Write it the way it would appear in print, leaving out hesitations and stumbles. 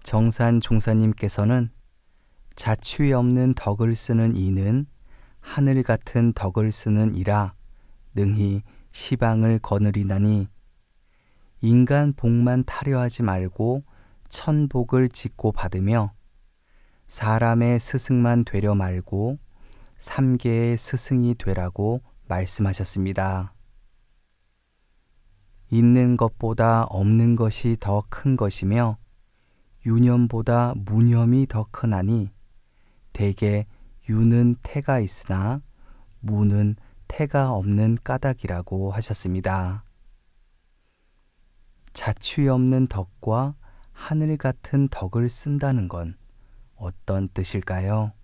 정산 종사님께서는 자취 없는 덕을 쓰는 이는 하늘 같은 덕을 쓰는 이라 능히 시방을 거느리나니 인간 복만 타려하지 말고 천복을 짓고 받으며 사람의 스승만 되려 말고 삼계의 스승이 되라고 말씀하셨습니다. 있는 것보다 없는 것이 더 큰 것이며 유념보다 무념이 더 크나니 대개 유는 태가 있으나 무는 태가 없는 까닭이라고 하셨습니다. 자취 없는 덕과 하늘 같은 덕을 쓴다는 건 어떤 뜻일까요?